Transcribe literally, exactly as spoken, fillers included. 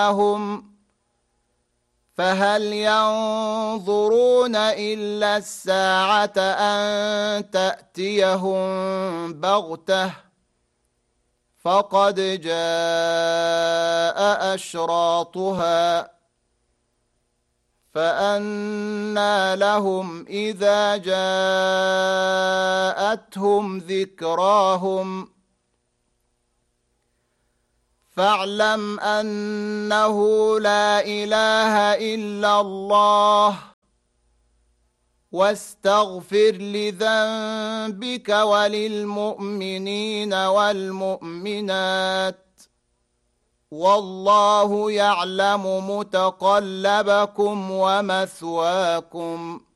هم فهل ينظرون إلا الساعة أن تأتيهم بغتة فقد جاء أشراطها فأنى لهم إذا جاءتهم ذكراهم فاعلم أنه لا إله إلا الله واستغفر لذنبك وللمؤمنين والمؤمنات والله يعلم متقلبكم ومثواكم